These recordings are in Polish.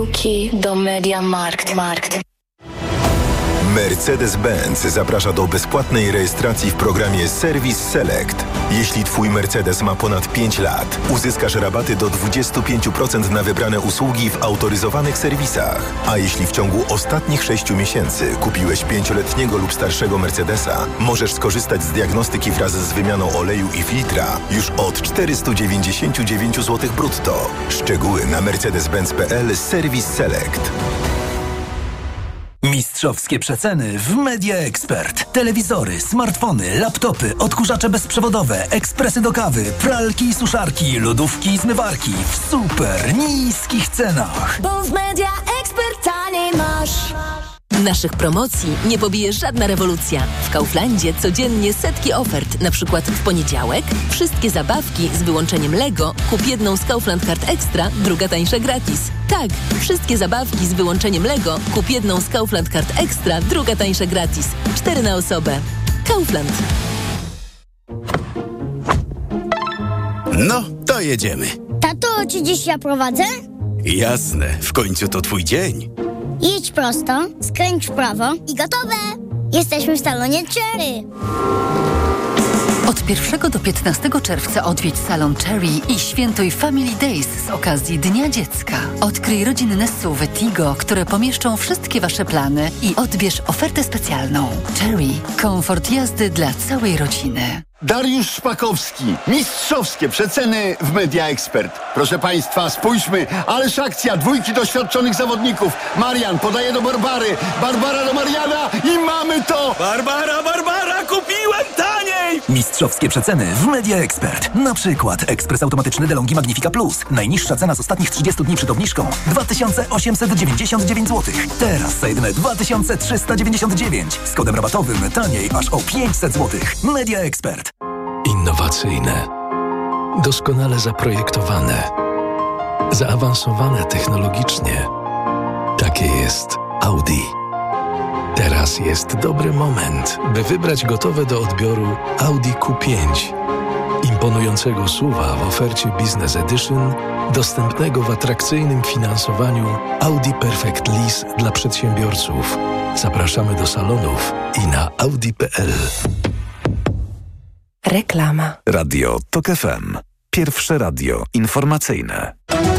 Suzuki do MediaMarkt. Mercedes-Benz zaprasza do bezpłatnej rejestracji w programie Service Select. Jeśli Twój Mercedes ma ponad 5 lat, uzyskasz rabaty do 25% na wybrane usługi w autoryzowanych serwisach. A jeśli w ciągu ostatnich 6 miesięcy kupiłeś 5-letniego lub starszego Mercedesa, możesz skorzystać z diagnostyki wraz z wymianą oleju i filtra już od 499 zł brutto. Szczegóły na mercedes-benz.pl Service Select. Mistrzowskie przeceny w Media Expert. Telewizory, smartfony, laptopy, odkurzacze bezprzewodowe, ekspresy do kawy, pralki i suszarki, lodówki i zmywarki w super niskich cenach. Bo w Media Expert taniej masz. Naszych promocji nie pobije żadna rewolucja. W Kauflandzie codziennie setki ofert. Na przykład w poniedziałek wszystkie zabawki z wyłączeniem Lego kup jedną z Kaufland Card Extra, druga tańsza gratis. Tak, wszystkie zabawki z wyłączeniem Lego kup jedną z Kaufland Card Extra, druga tańsza gratis. 4 na osobę. Kaufland. No, to jedziemy. Tato, czy dziś ja prowadzę? Jasne, w końcu to twój dzień. Jedź prosto, skręć w prawo i gotowe! Jesteśmy w salonie Cherry. Od 1 do 15 czerwca odwiedź salon Cherry i świętuj Family Days z okazji Dnia Dziecka. Odkryj rodzinne SUV Tigo, które pomieszczą wszystkie Wasze plany i odbierz ofertę specjalną. Cherry. Komfort jazdy dla całej rodziny. Dariusz Szpakowski. Mistrzowskie przeceny w Media Expert. Proszę Państwa, spójrzmy. Ależ akcja. 2 doświadczonych zawodników. Marian podaje do Barbary. Barbara do Mariana i mamy to! Barbara, kupiłem taniej! Mistrzowskie przeceny w Media Expert. Na przykład ekspres automatyczny DeLonghi Magnifica Plus. Najniższa cena z ostatnich 30 dni przed obniżką 2899 zł. Teraz za jedyne 2399. Z kodem rabatowym taniej aż o 500 zł. Media Expert. Innowacyjne, doskonale zaprojektowane, zaawansowane technologicznie. Takie jest Audi. Teraz jest dobry moment, by wybrać gotowe do odbioru Audi Q5. Imponującego SUV-a w ofercie Business Edition, dostępnego w atrakcyjnym finansowaniu Audi Perfect Lease dla przedsiębiorców. Zapraszamy do salonów i na audi.pl. Reklama. Radio TOK FM. Pierwsze radio informacyjne.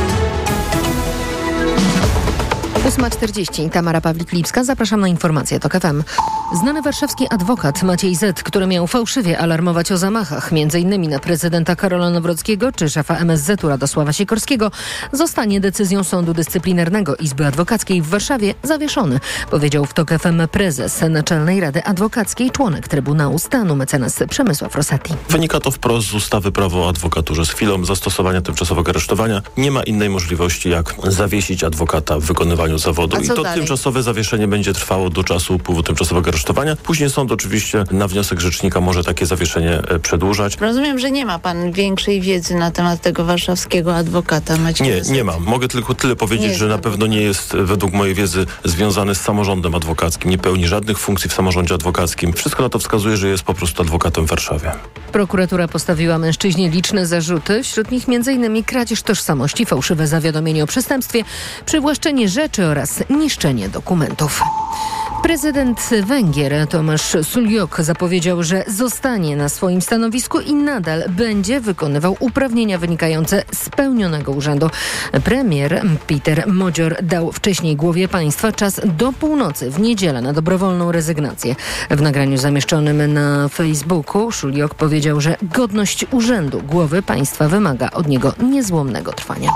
8:40. Tamara Pawlik-Lipska. Zapraszam na informacje TOK FM. Znany warszawski adwokat Maciej Z., który miał fałszywie alarmować o zamachach, m.in. na prezydenta Karola Nawrockiego czy szefa MSZ-u Radosława Sikorskiego, zostanie decyzją Sądu Dyscyplinarnego Izby Adwokackiej w Warszawie zawieszony, powiedział w TOK FM prezes Naczelnej Rady Adwokackiej, członek Trybunału Stanu, mecenas Przemysław Rosati. Wynika to wprost z ustawy Prawo o adwokaturze. Z chwilą zastosowania tymczasowego aresztowania nie ma innej możliwości, jak zawiesić adwokata w wykonywaniu zawodu. I to dalej? Tymczasowe zawieszenie będzie trwało do czasu upływu tymczasowego aresztowania. Później sąd oczywiście na wniosek rzecznika może takie zawieszenie przedłużać. Rozumiem, że nie ma pan większej wiedzy na temat tego warszawskiego adwokata Macieja. Nie mam. Mogę tylko tyle powiedzieć, że na pewno nie jest według mojej wiedzy związany z samorządem adwokackim. Nie pełni żadnych funkcji w samorządzie adwokackim. Wszystko na to wskazuje, że jest po prostu adwokatem w Warszawie. Prokuratura postawiła mężczyźnie liczne zarzuty, wśród nich m.in. kradzież tożsamości, fałszywe zawiadomienie o przestępstwie, przywłaszczenie rzeczy oraz niszczenie dokumentów. Prezydent Węgier Tomasz Suljok zapowiedział, że zostanie na swoim stanowisku i nadal będzie wykonywał uprawnienia wynikające z pełnionego urzędu. Premier Peter Modzior dał wcześniej głowie państwa czas do północy w niedzielę na dobrowolną rezygnację. W nagraniu zamieszczonym na Facebooku Suljok powiedział, że godność urzędu głowy państwa wymaga od niego niezłomnego trwania.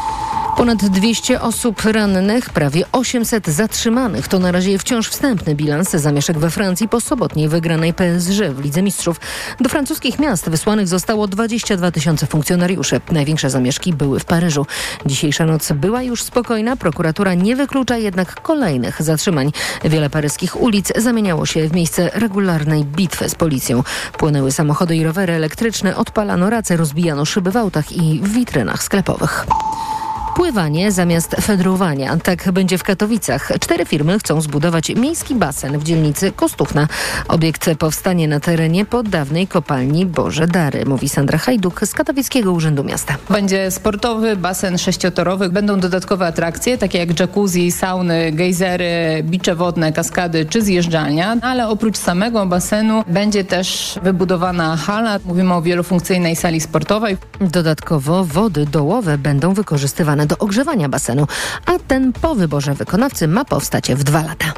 Ponad 200 osób rannych, prawie 800 zatrzymanych. To na razie wciąż wstępny bilans zamieszek we Francji po sobotniej wygranej PSG w Lidze Mistrzów. Do francuskich miast wysłanych zostało 22 000 funkcjonariuszy. Największe zamieszki były w Paryżu. Dzisiejsza noc była już spokojna. Prokuratura nie wyklucza jednak kolejnych zatrzymań. Wiele paryskich ulic zamieniało się w miejsce regularnej bitwy z policją. Płynęły samochody i rowery elektryczne, odpalano race, rozbijano szyby w autach i w witrynach sklepowych. Pływanie zamiast fedrowania. Tak będzie w Katowicach. 4 firmy chcą zbudować miejski basen w dzielnicy Kostuchna. Obiekt powstanie na terenie po dawnej kopalni Boże Dary, mówi Sandra Hajduk z Katowickiego Urzędu Miasta. Będzie sportowy, basen 6-torowy. Będą dodatkowe atrakcje, takie jak jacuzzi, sauny, gejzery, bicze wodne, kaskady czy zjeżdżalnia. Ale oprócz samego basenu będzie też wybudowana hala. Mówimy o wielofunkcyjnej sali sportowej. Dodatkowo wody dołowe będą wykorzystywane do ogrzewania basenu, a ten po wyborze wykonawcy ma powstać w 2 lata.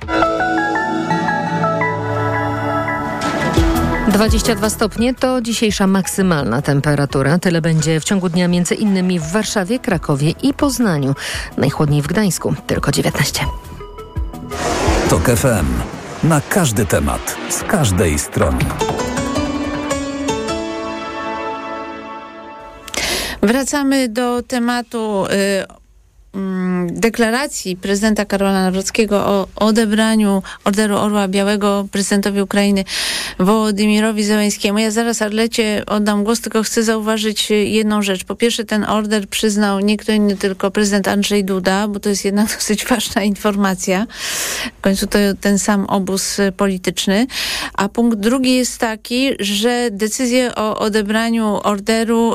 22 stopnie to dzisiejsza maksymalna temperatura. Tyle będzie w ciągu dnia między innymi w Warszawie, Krakowie i Poznaniu. Najchłodniej w Gdańsku, tylko 19. TOK FM. Na każdy temat, z każdej strony. Wracamy do tematu deklaracji prezydenta Karola Nawrockiego o odebraniu Orderu Orła Białego prezydentowi Ukrainy Wołodymirowi Zełenskiemu. Ja zaraz, Arlecie, oddam głos, tylko chcę zauważyć jedną rzecz. Po pierwsze, ten order przyznał nie kto inny, tylko prezydent Andrzej Duda, bo to jest jednak dosyć ważna informacja. W końcu to ten sam obóz polityczny. A punkt drugi jest taki, że decyzję o odebraniu orderu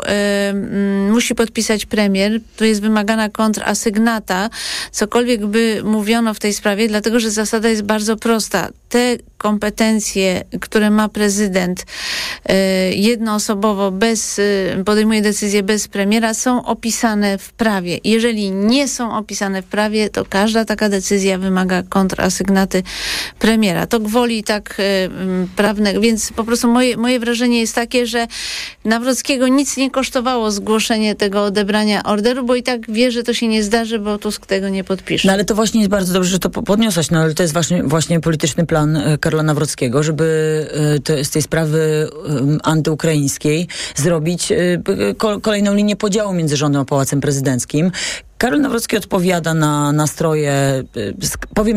musi podpisać premier. Tu jest wymagana kontrasygnata, cokolwiek by mówiono w tej sprawie, dlatego że zasada jest bardzo prosta. Te kompetencje, które ma prezydent jednoosobowo, podejmuje decyzje bez premiera, są opisane w prawie. Jeżeli nie są opisane w prawie, to każda taka decyzja wymaga kontrasygnaty premiera. To gwoli tak prawne, więc po prostu moje wrażenie jest takie, że Nawrockiego nic nie kosztowało zgłoszenie tego odebrania orderu, bo i tak wie, że to się nie zdarzy, bo Tusk tego nie podpisze. No ale to właśnie jest bardzo dobrze, że to podniosłaś, no ale to jest właśnie polityczny plan Karola Nawrockiego, żeby z tej sprawy antyukraińskiej zrobić kolejną linię podziału między rządem a Pałacem Prezydenckim. Karol Nawrocki odpowiada na nastroje, powiem,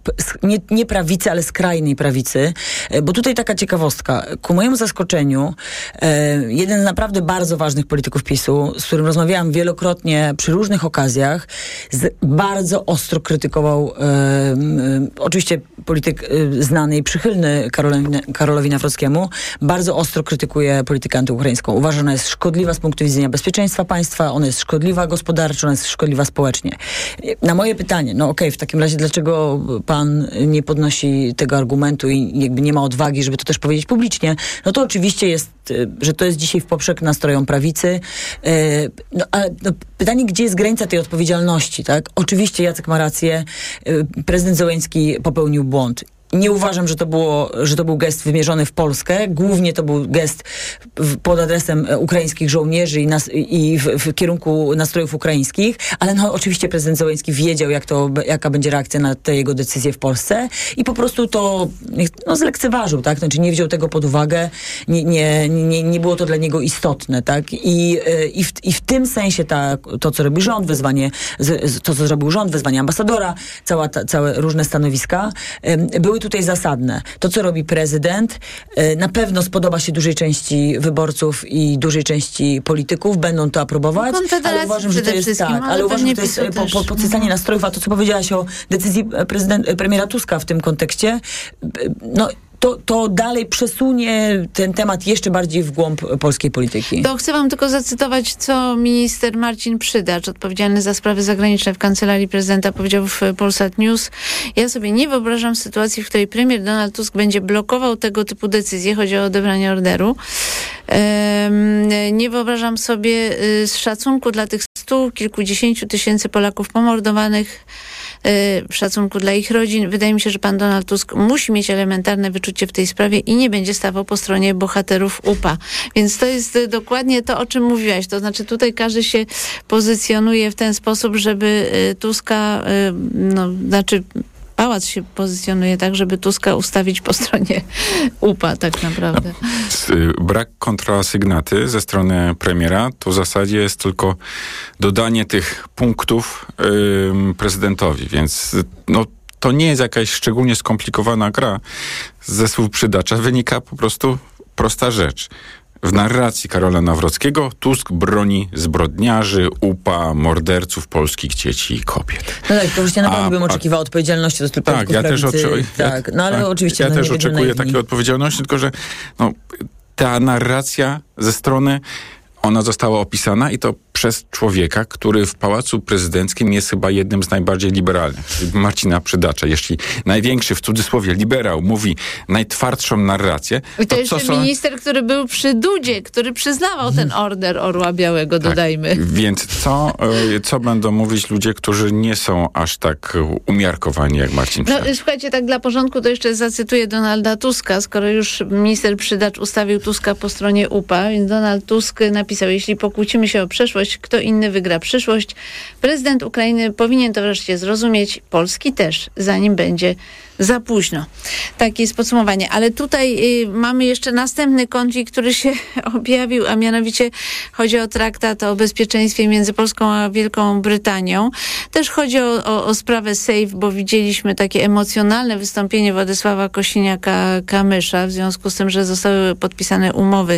nie prawicy, ale skrajnej prawicy, bo tutaj taka ciekawostka. Ku mojemu zaskoczeniu, jeden z naprawdę bardzo ważnych polityków PiS-u, z którym rozmawiałam wielokrotnie przy różnych okazjach, bardzo ostro krytykował, oczywiście polityk znany i przychylny Karolowi Nawrockiemu, bardzo ostro krytykuje politykę antyukraińską. Uważa, że ona jest szkodliwa z punktu widzenia bezpieczeństwa państwa, ona jest szkodliwa gospodarczo, ona jest szkodliwa społecznie. Na moje pytanie, w takim razie dlaczego pan nie podnosi tego argumentu i jakby nie ma odwagi, żeby to też powiedzieć publicznie, no to oczywiście jest, że to jest dzisiaj w poprzek nastrojom prawicy. Ale pytanie, gdzie jest granica tej odpowiedzialności, tak? Oczywiście Jacek ma rację, prezydent Zełenski popełnił błąd. Nie uważam, że to był gest wymierzony w Polskę. Głównie to był gest pod adresem ukraińskich żołnierzy i w kierunku nastrojów ukraińskich, ale oczywiście prezydent Zełenski wiedział, jaka będzie reakcja na te jego decyzje w Polsce i po prostu to zlekceważył, tak? Znaczy nie wziął tego pod uwagę, nie było to dla niego istotne, tak? I w tym sensie to, co robi rząd, to, co zrobił rząd, wezwanie ambasadora, całe różne stanowiska, były tutaj zasadne. To, co robi prezydent, na pewno spodoba się dużej części wyborców i dużej części polityków, będą to aprobować, ale uważam, że to jest podsycanie nastrojów, a to, co powiedziałaś o decyzji premiera Tuska w tym kontekście, to dalej przesunie ten temat jeszcze bardziej w głąb polskiej polityki. To chcę wam tylko zacytować, co minister Marcin Przydacz, odpowiedzialny za sprawy zagraniczne w Kancelarii Prezydenta, powiedział w Polsat News. Ja sobie nie wyobrażam sytuacji, w której premier Donald Tusk będzie blokował tego typu decyzje, chodzi o odebranie orderu. Nie wyobrażam sobie z szacunku dla tych 100 kilkudziesięciu tysięcy Polaków pomordowanych, w szacunku dla ich rodzin. Wydaje mi się, że pan Donald Tusk musi mieć elementarne wyczucie w tej sprawie i nie będzie stawał po stronie bohaterów UPA. Więc to jest dokładnie to, o czym mówiłaś. To znaczy tutaj każdy się pozycjonuje w ten sposób, żeby Tuska, Pałac się pozycjonuje tak, żeby Tuska ustawić po stronie UPA tak naprawdę. Brak kontrasygnaty ze strony premiera to w zasadzie jest tylko dodanie tych punktów prezydentowi, więc to nie jest jakaś szczególnie skomplikowana gra. Ze słów Przydacza wynika po prostu prosta rzecz. w narracji Karola Nawrockiego Tusk broni zbrodniarzy, UPA, morderców polskich dzieci i kobiet. No tak, to już ja naprawdę bym oczekiwała odpowiedzialności do tylko tak, ja też oczywiście. Ja też oczekuję takiej odpowiedzialności, tylko że ta narracja ze strony, ona została opisana i to przez człowieka, który w Pałacu Prezydenckim jest chyba jednym z najbardziej liberalnych. Marcina Przydacza. Jeśli największy, w cudzysłowie, liberał mówi najtwardszą narrację... I to jeszcze minister, który był przy Dudzie, który przyznawał ten order Orła Białego, dodajmy. Tak, więc co będą mówić ludzie, którzy nie są aż tak umiarkowani jak Marcin Przydacz? No, słuchajcie, tak dla porządku to jeszcze zacytuję Donalda Tuska, skoro już minister Przydacz ustawił Tuska po stronie UPA, więc Donald Tusk napisał: jeśli pokłócimy się o przeszłość, kto inny wygra przyszłość. Prezydent Ukrainy powinien to wreszcie zrozumieć, Polski też, zanim będzie za późno. Takie jest podsumowanie. Ale tutaj mamy jeszcze następny konflikt, który się objawił, a mianowicie chodzi o traktat o bezpieczeństwie między Polską a Wielką Brytanią. Też chodzi o sprawę SAFE, bo widzieliśmy takie emocjonalne wystąpienie Władysława Kosiniaka-Kamysza w związku z tym, że zostały podpisane umowy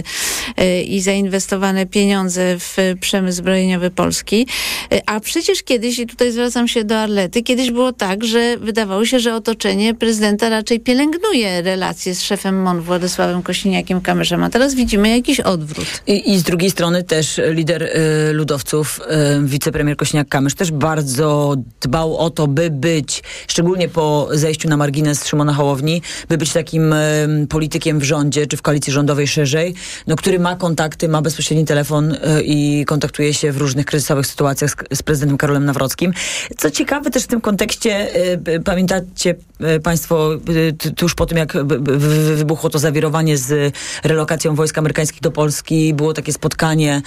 i zainwestowane pieniądze w przemysł zbrojeniowy Polski. A przecież kiedyś, i tutaj zwracam się do Arlety, kiedyś było tak, że wydawało się, że otoczenie prezydenta raczej pielęgnuje relacje z szefem MON Władysławem Kosiniakiem-Kamyszem, a teraz widzimy jakiś odwrót. I z drugiej strony też lider ludowców, wicepremier Kosiniak-Kamysz też bardzo dbał o to, by być, szczególnie po zejściu na margines Szymona Hołowni, by być takim politykiem w rządzie, czy w koalicji rządowej szerzej, który ma kontakty, ma bezpośredni telefon i kontaktuje się w różnych kryzysowych sytuacjach z prezydentem Karolem Nawrockim. Co ciekawe też w tym kontekście, pamiętacie państwo, tuż po tym jak wybuchło to zawirowanie z relokacją wojsk amerykańskich do Polski, było takie spotkanie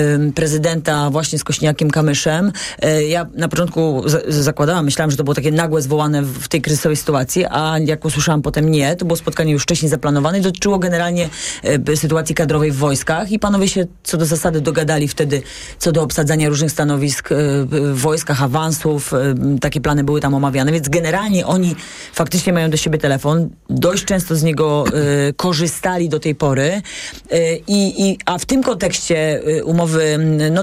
prezydenta właśnie z Kosiniakiem-Kamyszem. Ja na początku zakładałam, myślałam, że to było takie nagłe zwołane w tej kryzysowej sytuacji, a jak usłyszałam potem nie, to było spotkanie już wcześniej zaplanowane i dotyczyło generalnie sytuacji kadrowej w wojskach i panowie się co do zasady dogadali wtedy co do obsadzania różnych stanowisk w wojskach, awansów. Takie plany były tam omawiane, więc generalnie oni faktycznie mają do siebie telefon. Dość często z niego korzystali do tej pory. A w tym kontekście umowy,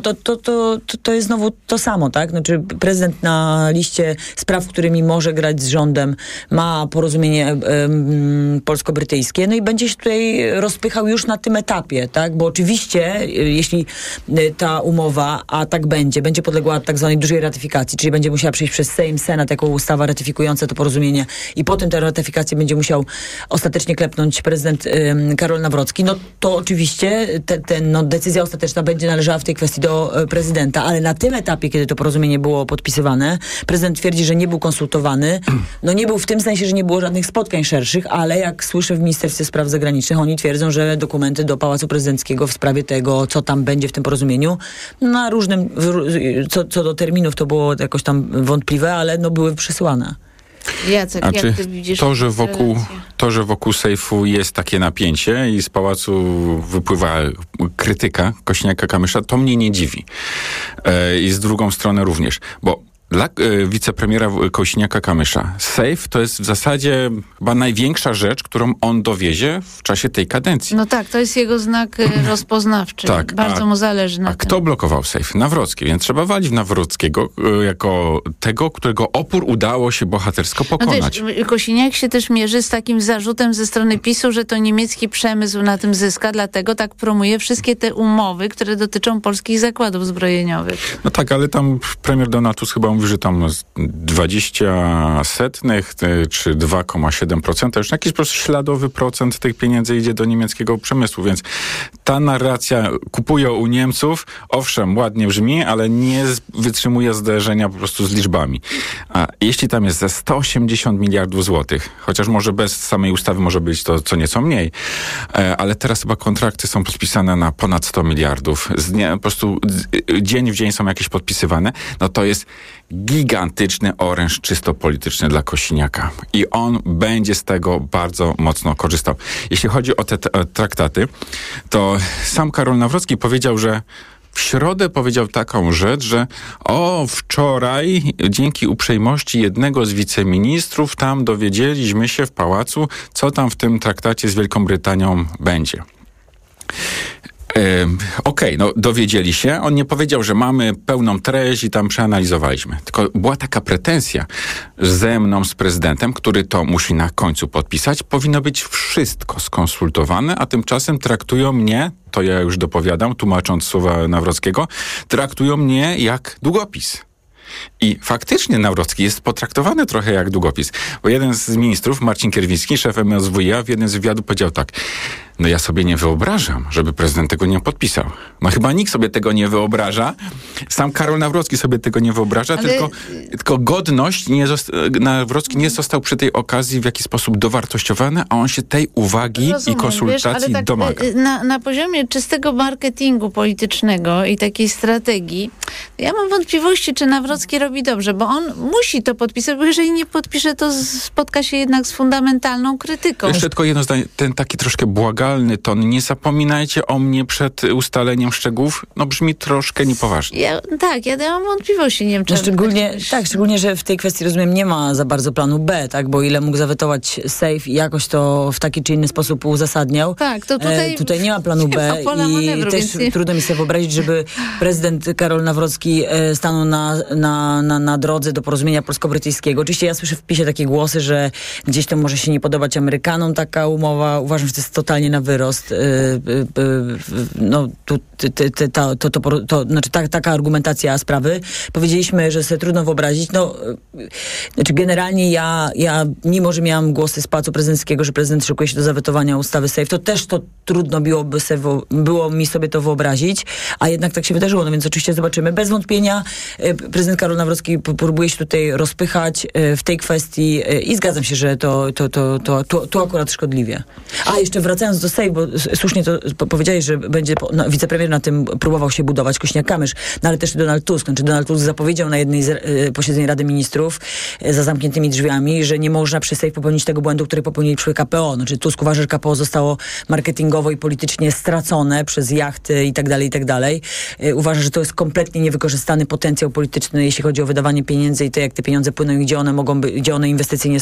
to jest znowu to samo, tak? Znaczy prezydent na liście spraw, którymi może grać z rządem, ma porozumienie polsko-brytyjskie, i będzie się tutaj rozpychał już na tym etapie, tak? Bo oczywiście, jeśli ta umowa, a tak będzie podległa tak zwanej dużej ratyfikacji, czyli będzie musiała przejść przez Sejm, Senat jako ustawa ratyfikująca to porozumienie i potem tę ratyfikację będzie musiał ostatecznie klepnąć prezydent Karol Nawrocki, to oczywiście decyzja ostateczna będzie należała w tej kwestii do prezydenta, ale na tym etapie, kiedy to porozumienie było podpisywane, prezydent twierdzi, że nie był konsultowany. Nie był w tym sensie, że nie było żadnych spotkań szerszych, ale jak słyszę w Ministerstwie Spraw Zagranicznych, oni twierdzą, że dokumenty do Pałacu Prezydenckiego w sprawie tego, co tam będzie w tym porozumieniu, na różnym, co do terminów to było jakoś tam wątpliwe, ale były przesyłane. Jacek, jak ty widzisz to, że wokół sejfu jest takie napięcie i z pałacu wypływa krytyka Kosiniaka-Kamysza, to mnie nie dziwi. I z drugą stronę również, bo dla wicepremiera Kosiniaka-Kamysza SAFE to jest w zasadzie chyba największa rzecz, którą on dowiezie w czasie tej kadencji. Tak, to jest jego znak rozpoznawczy. Tak, bardzo mu zależy na tym. Kto blokował SAFE? Nawrocki. Więc trzeba walić Nawrockiego jako tego, którego opór udało się bohatersko pokonać. Kosiniak się też mierzy z takim zarzutem ze strony PiS-u, że to niemiecki przemysł na tym zyska, dlatego tak promuje wszystkie te umowy, które dotyczą polskich zakładów zbrojeniowych. Tak, ale tam premier Donald Tusk chyba mówi, że tam 20 setnych czy 2,7%, już jakiś po prostu śladowy procent tych pieniędzy idzie do niemieckiego przemysłu, więc ta narracja kupują u Niemców, owszem, ładnie brzmi, ale nie wytrzymuje zderzenia po prostu z liczbami. A jeśli tam jest ze 180 miliardów złotych, chociaż może bez samej ustawy może być to co nieco mniej, ale teraz chyba kontrakty są podpisane na ponad 100 miliardów. Po prostu dzień w dzień są jakieś podpisywane, to jest gigantyczny oręż czysto polityczny dla Kosiniaka. I on będzie z tego bardzo mocno korzystał. Jeśli chodzi o te traktaty, to sam Karol Nawrocki powiedział, że w środę powiedział taką rzecz, że wczoraj dzięki uprzejmości jednego z wiceministrów tam dowiedzieliśmy się w pałacu, co tam w tym traktacie z Wielką Brytanią będzie. Okej, dowiedzieli się. On nie powiedział, że mamy pełną treść i tam przeanalizowaliśmy. Tylko była taka pretensja ze mną, z prezydentem, który to musi na końcu podpisać. Powinno być wszystko skonsultowane, a tymczasem traktują mnie, to ja już dopowiadam, tłumacząc słowa Nawrockiego, traktują mnie jak długopis. I faktycznie Nawrocki jest potraktowany trochę jak długopis. Bo jeden z ministrów, Marcin Kierwiński, szef MSWiA, w jednym z wywiadów powiedział tak: ja sobie nie wyobrażam, żeby prezydent tego nie podpisał. Chyba nikt sobie tego nie wyobraża. Sam Karol Nawrocki sobie tego nie wyobraża, tylko godność Nawrocki nie został przy tej okazji w jakiś sposób dowartościowany, a on się tej uwagi i konsultacji domaga. Na poziomie czystego marketingu politycznego i takiej strategii, ja mam wątpliwości, czy Nawrocki robi dobrze, bo on musi to podpisać, bo jeżeli nie podpisze, to spotka się jednak z fundamentalną krytyką. Jeszcze tylko jedno zdanie, ten taki troszkę błagalny ton, nie zapominajcie o mnie przed ustaleniem szczegółów, brzmi troszkę niepoważnie. Ja mam wątpliwości, nie wiem, czy... Szczególnie, że w tej kwestii, rozumiem, nie ma za bardzo planu B, tak, bo ile mógł zawetować Safe i jakoś to w taki czy inny sposób uzasadniał. Tak, to tutaj nie ma planu B i też trudno mi sobie wyobrazić, żeby prezydent Karol Nawrocki stanął na drodze do porozumienia polsko-brytyjskiego. Oczywiście ja słyszę w PiS-ie takie głosy, że gdzieś to może się nie podobać Amerykanom taka umowa. Uważam, że to jest totalnie na wyrost. Taka argumentacja sprawy. Powiedzieliśmy, że sobie trudno wyobrazić. Generalnie ja mimo, że miałam głosy z Pałacu Prezydenckiego, że prezydent szykuje się do zawetowania ustawy Safe, to też to trudno było mi sobie to wyobrazić, a jednak tak się wydarzyło. Więc oczywiście zobaczymy. Bez wątpienia prezydent Karol Nawrocki próbuje się tutaj rozpychać w tej kwestii i zgadzam się, że to akurat szkodliwie. A jeszcze wracając do Safe, bo słusznie to powiedziałeś, że będzie wicepremier na tym próbował się budować, Kośniak-Kamysz, ale też Donald Tusk. Donald Tusk zapowiedział na jednej z posiedzeń Rady Ministrów za zamkniętymi drzwiami, że nie można przy Safe popełnić tego błędu, który popełnili przy KPO. Tusk uważa, że KPO zostało marketingowo i politycznie stracone przez jachty i tak dalej. Uważa, że to jest kompletnie niewykorzystany potencjał polityczny, jeśli chodzi o wydawanie pieniędzy i to, jak te pieniądze płyną i gdzie one mogą być, gdzie one inwestycyjnie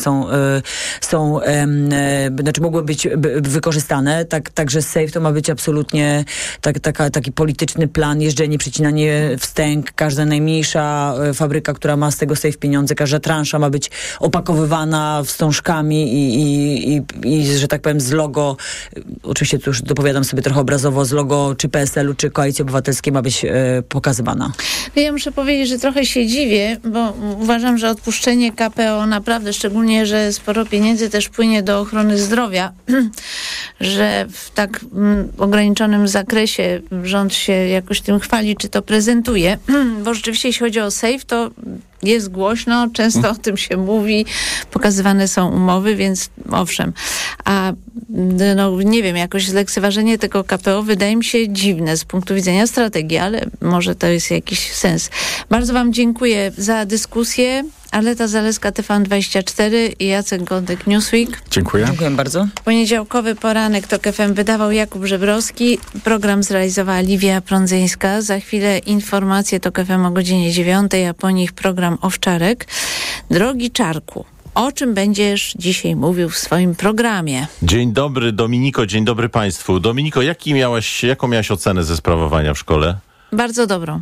mogły być wykorzystane. Także Safe to ma być absolutnie taki polityczny plan, jeżdżenie, przecinanie wstęg, każda najmniejsza fabryka, która ma z tego Safe pieniądze, każda transza ma być opakowywana wstążkami i że tak powiem z logo, oczywiście tu już dopowiadam sobie trochę obrazowo, z logo czy PSL-u, czy Koalicji Obywatelskiej ma być pokazywana. Ja muszę powiedzieć, że trochę się dziwię, bo uważam, że odpuszczenie KPO naprawdę, szczególnie, że sporo pieniędzy też płynie do ochrony zdrowia, że w tak ograniczonym zakresie rząd się jakoś tym chwali, czy to prezentuje, bo rzeczywiście jeśli chodzi o Safe, to jest głośno, często o tym się mówi, pokazywane są umowy, więc owszem. A nie wiem, jakoś zlekceważenie tego KPO wydaje mi się dziwne z punktu widzenia strategii, ale może to jest jakiś sens. Bardzo wam dziękuję za dyskusję. Arleta Zaleska, TVN24 i Jacek Godek, Newsweek. Dziękuję. Dziękuję bardzo. Poniedziałkowy poranek TOK FM wydawał Jakub Żebrowski. Program zrealizowała Liwia Prądzyńska. Za chwilę informacje TOK FM o godzinie 9, a po nich program Owczarek. Drogi Czarku, o czym będziesz dzisiaj mówił w swoim programie? Dzień dobry, Dominiko, dzień dobry Państwu. Dominiko, jaką miałaś ocenę ze sprawowania w szkole? Bardzo dobrą.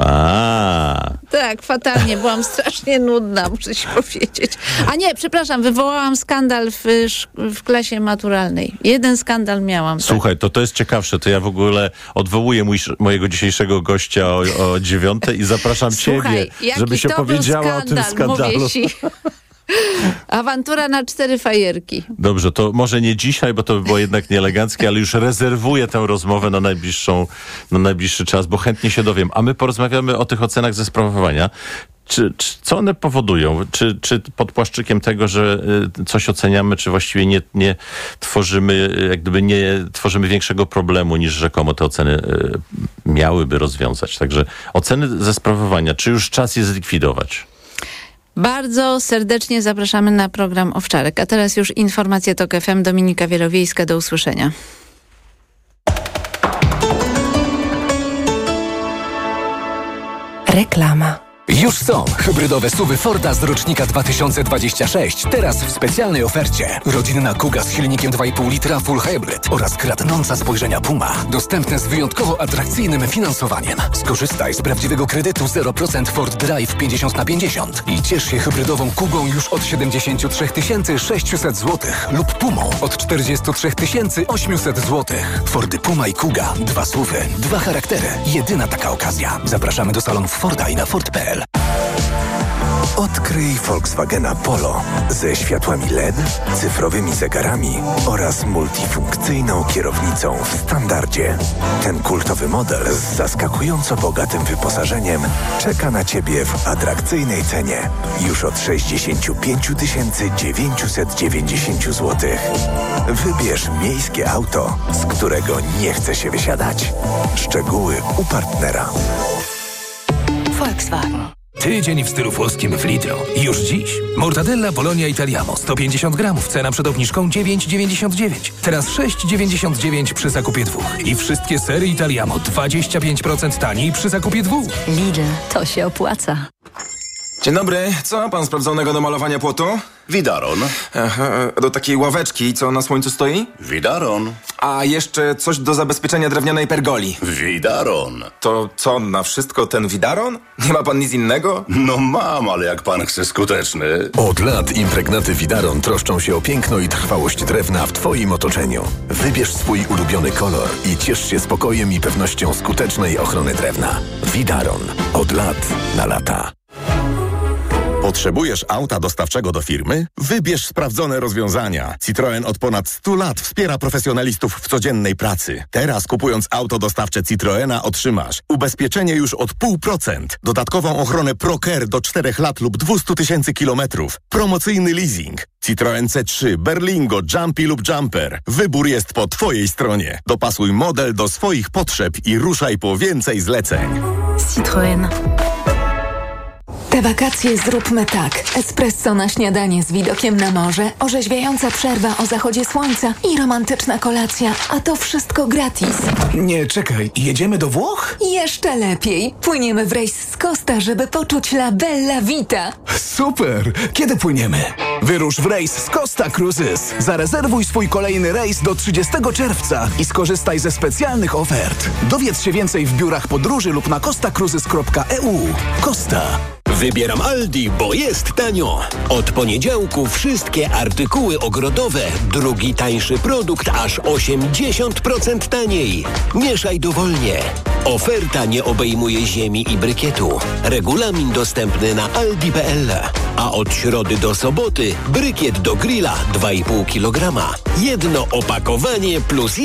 Tak, fatalnie. Byłam strasznie nudna, muszę ci powiedzieć. A nie, przepraszam, wywołałam skandal w klasie maturalnej. Jeden skandal miałam. Słuchaj, to jest ciekawsze. To ja w ogóle odwołuję mojego dzisiejszego gościa o 9 i zapraszam ciebie, żebyś opowiedziała o tym skandalu. Awantura na 4 fajerki. Dobrze, to może nie dzisiaj, bo to by było jednak nieeleganckie, ale już rezerwuję tę rozmowę na najbliższy czas, bo chętnie się dowiem. A my porozmawiamy o tych ocenach ze sprawowania. Co one powodują? Czy pod płaszczykiem tego, że coś oceniamy, czy właściwie nie tworzymy większego problemu, niż rzekomo te oceny miałyby rozwiązać? Także oceny ze sprawowania, czy już czas je zlikwidować? Bardzo serdecznie zapraszamy na program Owczarek. A teraz już informacje TOK FM. Dominika Wielowiejska. Do usłyszenia. Reklama. Już są hybrydowe SUV-y Forda z rocznika 2026. Teraz w specjalnej ofercie. Rodzinna Kuga z silnikiem 2,5 litra Full Hybrid oraz kradnąca spojrzenia Puma. Dostępne z wyjątkowo atrakcyjnym finansowaniem. Skorzystaj z prawdziwego kredytu 0% Ford Drive 50/50 i ciesz się hybrydową Kugą już od 73 600 zł lub Pumą od 43 800 zł. Fordy Puma i Kuga. 2 SUV-y, 2 charaktery. Jedyna taka okazja. Zapraszamy do salonów Forda i na Ford.pl. Odkryj Volkswagena Polo ze światłami LED, cyfrowymi zegarami oraz multifunkcyjną kierownicą w standardzie. Ten kultowy model z zaskakująco bogatym wyposażeniem czeka na Ciebie w atrakcyjnej cenie już od 65 990 zł. Wybierz miejskie auto, z którego nie chce się wysiadać. Szczegóły u partnera. Volkswagen. Tydzień w stylu włoskim w Lidlu. Już dziś. Mortadella Bologna Italiano 150 gramów. Cena przed obniżką 9,99. Teraz 6,99 przy zakupie 2. I wszystkie sery Italiano 25% taniej przy zakupie 2. Lidl, to się opłaca. Dzień dobry. Co pan sprawdzonego do malowania płotu? Widaron. Aha, do takiej ławeczki, co na słońcu stoi? Widaron. A jeszcze coś do zabezpieczenia drewnianej pergoli. Widaron. To co, na wszystko ten Widaron? Nie ma pan nic innego? No mam, ale jak pan chce skuteczny. Od lat impregnaty Widaron troszczą się o piękno i trwałość drewna w Twoim otoczeniu. Wybierz swój ulubiony kolor i ciesz się spokojem i pewnością skutecznej ochrony drewna. Widaron. Od lat na lata. Potrzebujesz auta dostawczego do firmy? Wybierz sprawdzone rozwiązania. Citroen od ponad 100 lat wspiera profesjonalistów w codziennej pracy. Teraz kupując auto dostawcze Citroena otrzymasz ubezpieczenie już od 0,5%, dodatkową ochronę ProCare do 4 lat lub 200 000 kilometrów, promocyjny leasing. Citroen C3, Berlingo, Jumpy lub Jumper. Wybór jest po Twojej stronie. Dopasuj model do swoich potrzeb i ruszaj po więcej zleceń. Citroen. Te wakacje zróbmy tak. Espresso na śniadanie z widokiem na morze, orzeźwiająca przerwa o zachodzie słońca i romantyczna kolacja. A to wszystko gratis. Nie, czekaj. Jedziemy do Włoch? Jeszcze lepiej. Płyniemy w rejs z Costa, żeby poczuć la bella vita. Super! Kiedy płyniemy? Wyrusz w rejs z Costa Cruises. Zarezerwuj swój kolejny rejs do 30 czerwca i skorzystaj ze specjalnych ofert. Dowiedz się więcej w biurach podróży lub na costacruises.eu. Costa. Wybieram Aldi, bo jest tanio. Od poniedziałku wszystkie artykuły ogrodowe. Drugi tańszy produkt aż 80% taniej. Mieszaj dowolnie. Oferta nie obejmuje ziemi i brykietu. Regulamin dostępny na aldi.pl. A od środy do soboty brykiet do grilla 2,5 kg. Jedno opakowanie plus